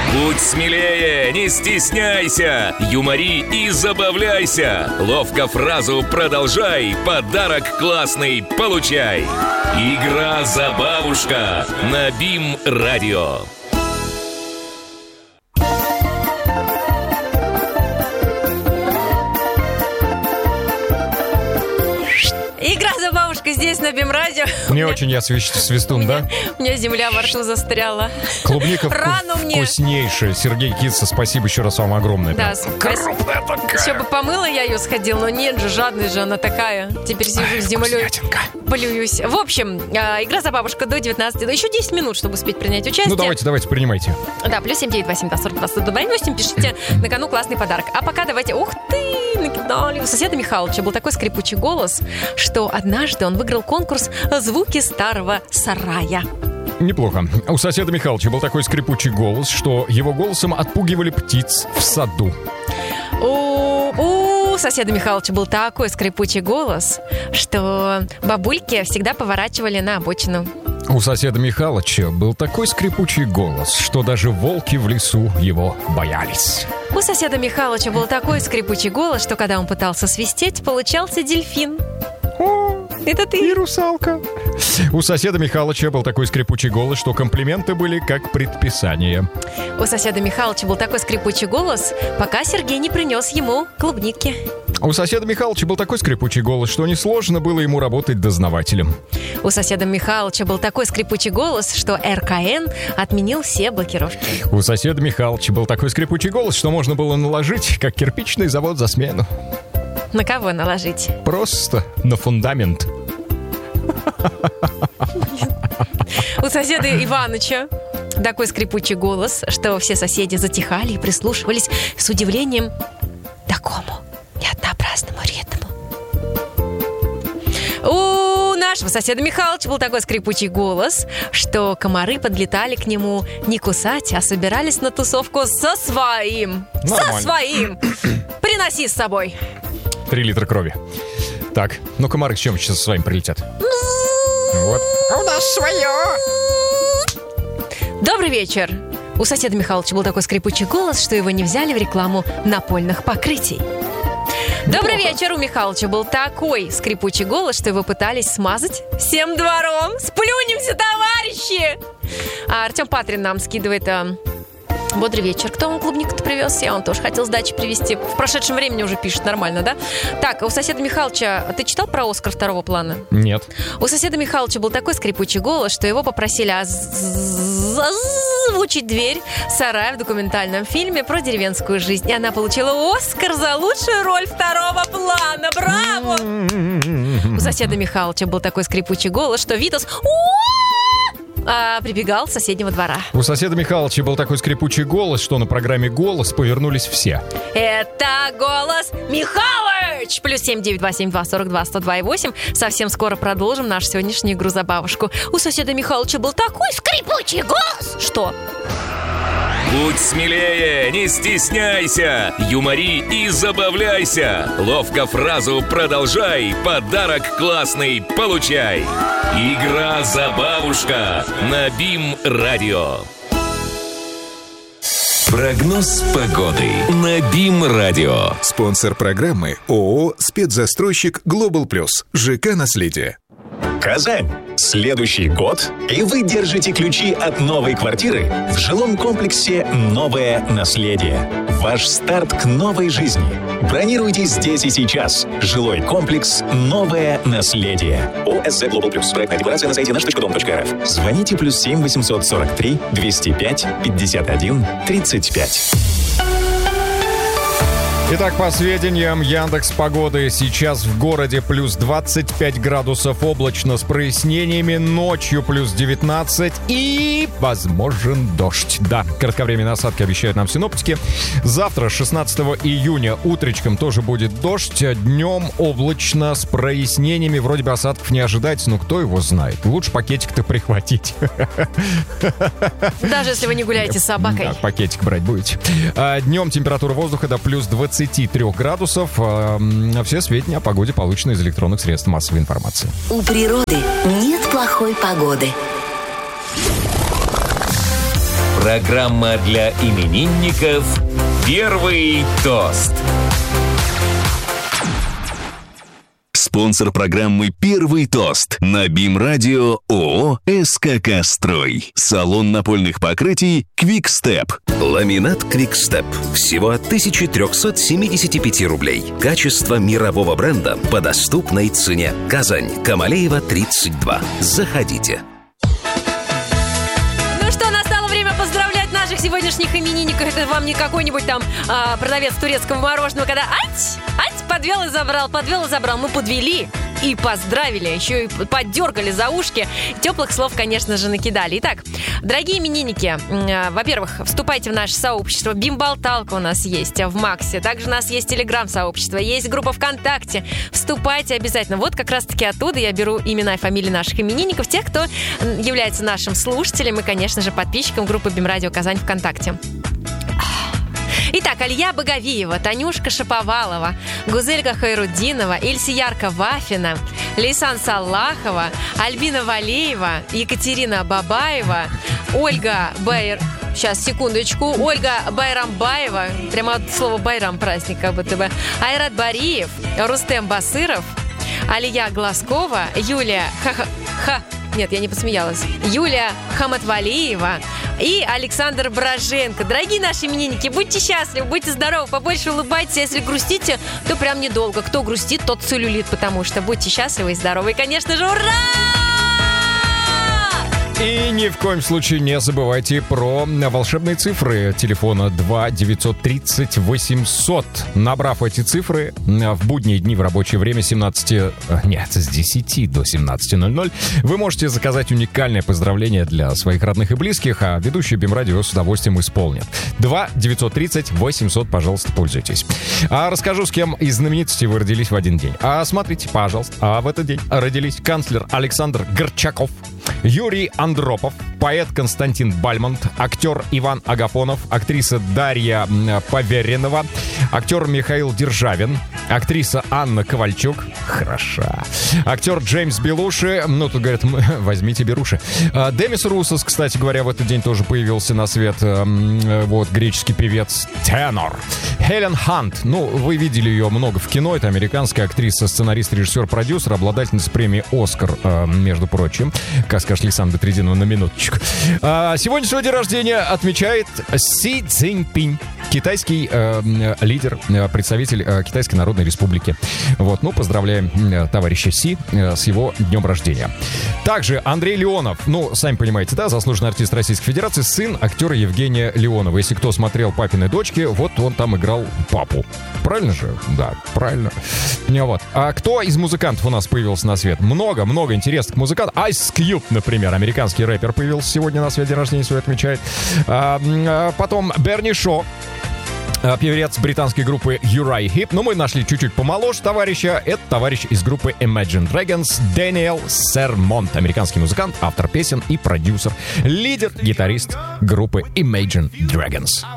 Будь смелее, не стесняйся, юмори и забавляйся. Ловко фразу продолжай, подарок классный получай. Игра-забавушка на БИМ-радио. Игра-забавушка здесь на БИМ-радио. Не очень я свистун, да? У меня земля во рту застряла. Клубника вкуснейшая. Сергей Китса, спасибо еще раз вам огромное. Да, крупная такая. Еще бы помыла я ее, сходила, но нет же, жадная же она такая. Теперь сижу с землей, плююсь. В общем, игра-забавушка до 19. Еще 10 минут, чтобы успеть принять участие. Ну, давайте, принимайте. Да, плюс 7928 240 22 пишите, на кону классный подарок. А пока давайте, ух ты, накидали. У соседа Михалыча был такой скрипучий голос, что однажды он выиграл конкурс «Звуки старого сарая». Неплохо. У соседа Михалыча был такой скрипучий голос, что его голосом отпугивали птиц в саду. У соседа Михалыча был такой скрипучий голос, что бабульки всегда поворачивали на обочину. У соседа Михалыча был такой скрипучий голос, что даже волки в лесу его боялись. У соседа Михалыча был такой скрипучий голос, что когда он пытался свистеть, получался дельфин. О, это ты. И русалка. У соседа Михалыча был такой скрипучий голос, что комплименты были как предписание. У соседа Михалыча был такой скрипучий голос, пока Сергей не принес ему клубники. У соседа Михалыча был такой скрипучий голос, что несложно было ему работать дознавателем. У соседа Михалыча был такой скрипучий голос, что РКН отменил все блокировки. У соседа Михалыча был такой скрипучий голос, что можно было наложить, как кирпичный завод за смену. На кого наложить? Просто на фундамент. У соседа Иваныча такой скрипучий голос, что все соседи затихали и прислушивались с удивлением такому неоднообразному ритму. У нашего соседа Михалыча был такой скрипучий голос, что комары подлетали к нему не кусать, а собирались на тусовку со своим. Нормально. Со своим. Приноси с собой. 3 литра крови. Так, ну комары с чем сейчас со своим прилетят? Вот. А у нас свое. Добрый вечер. У соседа Михалыча был такой скрипучий голос, что его не взяли в рекламу напольных покрытий. Добрый вечер. У Михалыча был такой скрипучий голос, что его пытались смазать всем двором. Сплюнемся, товарищи! А Артем Патрин нам скидывает... Бодрый вечер. Кто вам клубнику-то привез? Я вам тоже хотел с дачи привезти. В прошедшем времени уже пишет нормально, да? Так, у соседа Михалыча... Ты читал про «Оскар» второго плана? Нет. У соседа Михалыча был такой скрипучий голос, что его попросили озвучить дверь сарая в документальном фильме про деревенскую жизнь. И она получила «Оскар» за лучшую роль второго плана. Браво! У соседа Михалыча был такой скрипучий голос, что Витас... прибегал с соседнего двора. У соседа Михалыча был такой скрипучий голос, что на программе «Голос» повернулись все. Это голос Михалыч! Плюс 7927 242 102,8. Совсем скоро продолжим нашу сегодняшнюю игру-забавушку. У соседа Михалыча был такой скрипучий голос, что... Будь смелее, не стесняйся, юмори и забавляйся. Ловко фразу продолжай, подарок классный получай. Игра-забавушка на БИМ-радио. Прогноз погоды на БИМ-радио. Спонсор программы ООО «Спецзастройщик Глобал Плюс». ЖК «Наследие». Казань. Следующий год, и вы держите ключи от новой квартиры в жилом комплексе «Новое наследие». Ваш старт к новой жизни. Бронируйте здесь и сейчас. Жилой комплекс «Новое наследие». ОСЗ Global Plus. Проектная декларация на сайте наш.дом.рф. Звоните +7 843 205 51 35. Итак, по сведениям Яндекс.Погоды, сейчас в городе плюс 25 градусов, облачно с прояснениями, ночью плюс 19 и возможен дождь. Да, кратковременные осадки обещают нам синоптики. Завтра, 16 июня, утречком тоже будет дождь, днем облачно с прояснениями, вроде бы осадков не ожидается, но кто его знает. Лучше пакетик-то прихватить. Даже если вы не гуляете с собакой. Да, пакетик брать будете. Днем температура воздуха до плюс 23 градусов. Все сведения о погоде получены из электронных средств массовой информации. У природы нет плохой погоды. Программа для именинников «Первый тост». Спонсор программы «Первый тост» на БИМ-радио ООО «СКК Строй». Салон напольных покрытий «Квикстеп». Ламинат «Квикстеп». Всего от 1375 рублей. Качество мирового бренда по доступной цене. Казань. Камалеева, 32. Заходите. Ну что, настало время поздравлять наших сегодняшних именинников. Это вам не какой-нибудь там продавец турецкого мороженого, когда подвел и забрал. Мы подвели и поздравили, еще и поддергали за ушки. Теплых слов, конечно же, накидали. Итак, дорогие именинники, во-первых, вступайте в наше сообщество. Бимболталка у нас есть в Максе. Также у нас есть телеграм-сообщество, есть группа ВКонтакте. Вступайте обязательно. Вот как раз-таки оттуда я беру имена и фамилии наших именинников, тех, кто является нашим слушателем и, конечно же, подписчиком группы БИМ-радио Казань ВКонтакте. Итак, Алия Боговиева, Танюшка Шаповалова, Гузелька Хайруддинова, Ильсиярка Вафина, Лейсан Саллахова, Альбина Валеева, Екатерина Бабаева, Ольга Байрамбаева, прямо от слова Байрам праздник как будто бы, Айрат Бариев, Рустем Басыров, Алия Глазкова, Юлия Нет, я не посмеялась. Юлия Хаматвалиева и Александр Броженко. Дорогие наши именинники, будьте счастливы, будьте здоровы, побольше улыбайтесь. А если грустите, то прям недолго. Кто грустит, тот целлюлит, потому что будьте счастливы и здоровы. И, конечно же, ура! И ни в коем случае не забывайте про волшебные цифры телефона 2 930 800. Набрав эти цифры в будние дни в рабочее время с 10 до 17:00, вы можете заказать уникальное поздравление для своих родных и близких, а ведущие БИМ-радио с удовольствием исполнят. 2 930 800, пожалуйста, пользуйтесь. А расскажу, с кем из знаменитостей вы родились в один день. А смотрите, пожалуйста. А в этот день родились канцлер Александр Горчаков, Юрий Андропов, поэт Константин Бальмонт, актер Иван Агафонов, актриса Дарья Поверенова, актер Михаил Державин, актриса Анна Ковальчук, хороша, актер Джеймс Белуши, тут говорят, возьмите беруши. Демис Русос, кстати говоря, в этот день тоже появился на свет, греческий певец тенор. Хелен Хант, вы видели ее много в кино, это американская актриса, сценарист, режиссер, продюсер, обладательница премии «Оскар», между прочим, как скажет Александр Трединова, на минуточку. Сегодня свой день рождения отмечает Си Цзиньпинь, китайский лидер, представитель Китайской Народной Республики. Поздравляем товарища Си с его днем рождения. Также Андрей Леонов, сами понимаете, да, заслуженный артист Российской Федерации, сын актера Евгения Леонова. Если кто смотрел «Папины дочки», он там играл папу. Правильно же? Да, правильно. А кто из музыкантов у нас появился на свет? Много интересных музыкантов. Ice Cube, например, американский рэпер, появился сегодня на свет, день рождения свой отмечает. Потом Берни Шо, певец британской группы Uriah Heep. Мы нашли чуть-чуть помоложе товарища. Это товарищ из группы Imagine Dragons Дэниел Сермонт, американский музыкант, автор песен и продюсер, лидер, гитарист группы Imagine Dragons.